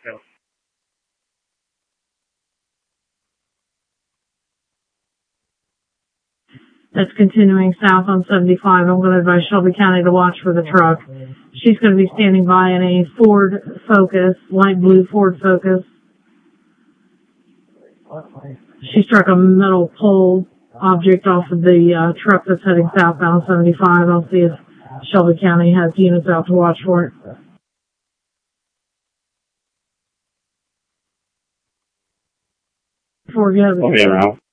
That's continuing south on 75. I'm going to advise Shelby County to watch for the truck. She's going to be standing by in a Ford Focus, light blue Ford Focus. She struck a metal pole object off of the truck that's heading southbound 75. I'll see if Shelby County has units out to watch for it. Before we go, Okay, Ralph.